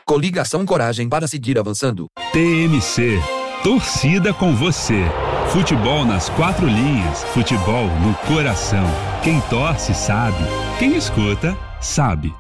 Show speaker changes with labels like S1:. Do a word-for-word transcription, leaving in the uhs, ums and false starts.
S1: Coligação Coragem para seguir avançando.
S2: T M C. Torcida com você. Futebol nas quatro linhas. Futebol no coração. Quem torce sabe. Quem escuta sabe.